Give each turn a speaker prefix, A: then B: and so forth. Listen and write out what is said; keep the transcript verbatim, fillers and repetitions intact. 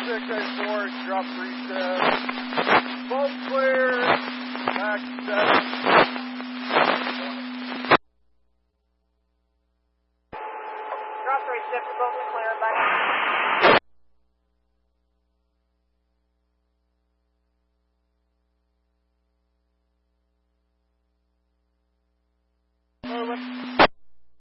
A: six eight four, drop three steps. Boat clear. Max seven.
B: Drop three steps, boat clear, back.